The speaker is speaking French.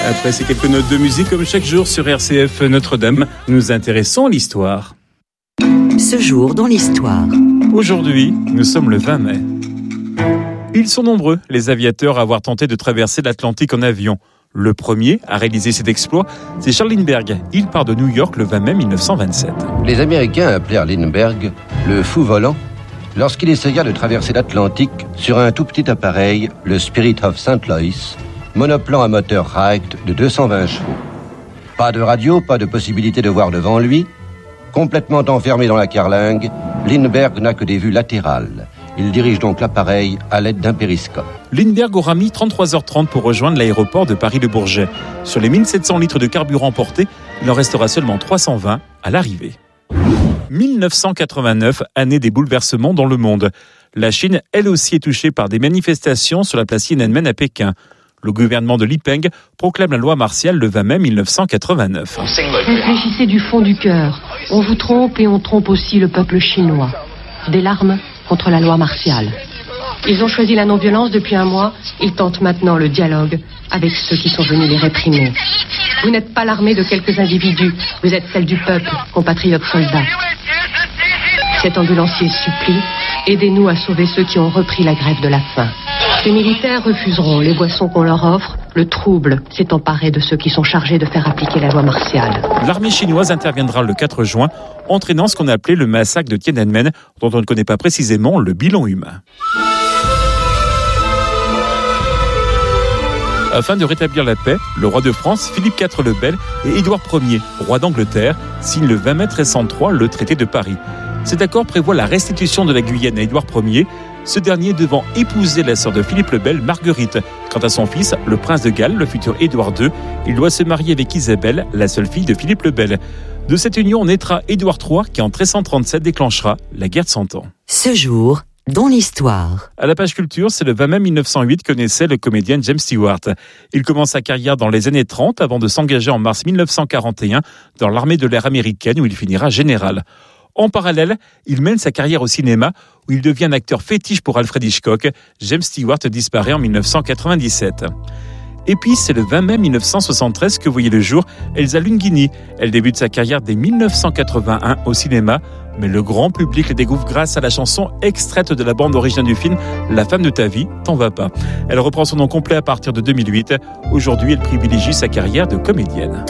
Après ces quelques notes de musique, comme chaque jour sur RCF Notre-Dame, nous nous intéressons à l'histoire. Ce jour dans l'histoire. Aujourd'hui, nous sommes le 20 mai. Ils sont nombreux, les aviateurs, à avoir tenté de traverser l'Atlantique en avion. Le premier à réaliser cet exploit, c'est Charles Lindbergh. Il part de New York le 20 mai 1927. Les Américains appelèrent Lindbergh le fou volant lorsqu'il essaya de traverser l'Atlantique sur un tout petit appareil, le Spirit of St. Louis, monoplan à moteur Wright de 220 chevaux. Pas de radio, pas de possibilité de voir devant lui. Complètement enfermé dans la carlingue, Lindbergh n'a que des vues latérales. Il dirige donc l'appareil à l'aide d'un périscope. Lindbergh aura mis 33h30 pour rejoindre l'aéroport de Paris-le-Bourget. Sur les 1700 litres de carburant portés, il en restera seulement 320 à l'arrivée. 1989, année des bouleversements dans le monde. La Chine, elle aussi, est touchée par des manifestations sur la place Tiananmen à Pékin. Le gouvernement de Li Peng proclame la loi martiale le 20 mai 1989. Réfléchissez du fond du cœur. On vous trompe et on trompe aussi le peuple chinois. Des larmes contre la loi martiale. Ils ont choisi la non-violence depuis un mois. Ils tentent maintenant le dialogue avec ceux qui sont venus les réprimer. Vous n'êtes pas l'armée de quelques individus. Vous êtes celle du peuple, compatriotes soldats. Cet ambulancier supplie. Aidez-nous à sauver ceux qui ont repris la grève de la faim. Les militaires refuseront les boissons qu'on leur offre. Le trouble s'est emparé de ceux qui sont chargés de faire appliquer la loi martiale. L'armée chinoise interviendra le 4 juin, entraînant ce qu'on a appelé le massacre de Tiananmen, dont on ne connaît pas précisément le bilan humain. Afin de rétablir la paix, le roi de France, Philippe IV le Bel, et Édouard Ier, roi d'Angleterre, signent le 20 mai 1303 le traité de Paris. Cet accord prévoit la restitution de la Guyane à Édouard Ier, ce dernier devant épouser la sœur de Philippe le Bel, Marguerite. Quant à son fils, le prince de Galles, le futur Édouard II, il doit se marier avec Isabelle, la seule fille de Philippe le Bel. De cette union naîtra Édouard III qui en 1337 déclenchera la guerre de 100 ans. Ce jour dans l'histoire. À la page culture, c'est le 20 mai 1908 que naissait le comédien James Stewart. Il commence sa carrière dans les années 30 avant de s'engager en mars 1941 dans l'armée de l'air américaine où il finira général. En parallèle, il mène sa carrière au cinéma où il devient un acteur fétiche pour Alfred Hitchcock. James Stewart disparaît en 1997. Et puis, c'est le 20 mai 1973 que voyait le jour Elsa Lungini. Elle débute sa carrière dès 1981 au cinéma, mais le grand public la découvre grâce à la chanson extraite de la bande originale du film « La femme de ta vie, t'en vas pas ». Elle reprend son nom complet à partir de 2008. Aujourd'hui, elle privilégie sa carrière de comédienne.